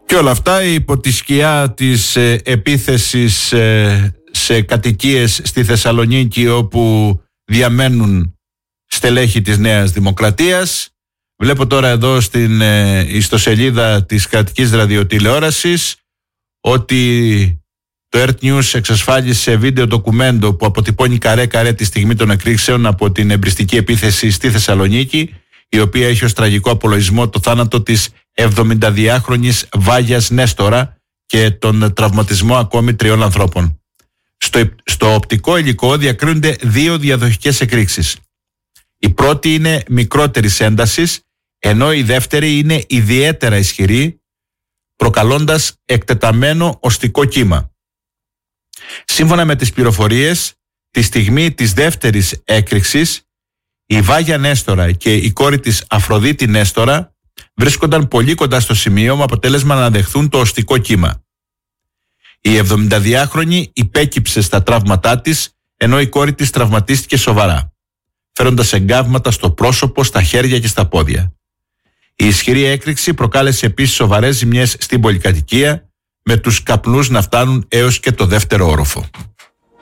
Και όλα αυτά υπό τη σκιά της επίθεσης σε κατοικίες στη Θεσσαλονίκη, όπου διαμένουν στελέχη της Νέας Δημοκρατίας. Βλέπω τώρα εδώ στην ιστοσελίδα της κρατικής ραδιοτηλεόρασης ότι το Earth News εξασφάλισε βίντεο ντοκουμέντο που αποτυπώνει καρέ-καρέ τη στιγμή των εκρήξεων από την εμπριστική επίθεση στη Θεσσαλονίκη, η οποία έχει ως τραγικό απολογισμό το θάνατο της 72χρονης Βάγιας Νέστορα και τον τραυματισμό ακόμη 3 ανθρώπων. Στο οπτικό υλικό διακρίνονται 2 διαδοχικές εκρήξεις. Η πρώτη είναι μικρότερης έντασης, ενώ η δεύτερη είναι ιδιαίτερα ισχυρή, προκαλώντας εκτεταμένο οστικό κύμα. Σύμφωνα με τις πληροφορίες, τη στιγμή της δεύτερης έκρηξης, η Βάγια Νέστορα και η κόρη της Αφροδίτη Νέστορα βρίσκονταν πολύ κοντά στο σημείο με αποτέλεσμα να δεχθούν το οστικό κύμα. Η 72χρονη υπέκυψε στα τραύματά της, ενώ η κόρη της τραυματίστηκε σοβαρά, φέροντας εγκάβματα στο πρόσωπο, στα χέρια και στα πόδια. Η ισχυρή έκρηξη προκάλεσε επίσης σοβαρές ζημιές στην πολυκατοικία, με τους καπνούς να φτάνουν έως και το δεύτερο όροφο.